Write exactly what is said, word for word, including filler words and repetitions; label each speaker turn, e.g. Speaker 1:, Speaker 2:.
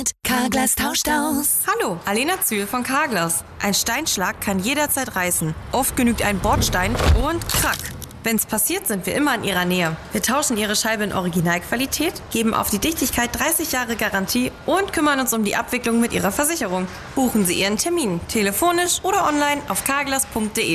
Speaker 1: Carglass tauscht aus.
Speaker 2: Hallo, Alena Zühl von Carglass. Ein Steinschlag kann jederzeit reißen. Oft genügt ein Bordstein und krack. Wenn's passiert, sind wir immer in Ihrer Nähe. Wir tauschen Ihre Scheibe in Originalqualität, geben auf die Dichtigkeit dreißig Jahre Garantie und kümmern uns um die Abwicklung mit Ihrer Versicherung. Buchen Sie Ihren Termin, telefonisch oder online auf carglass punkt de.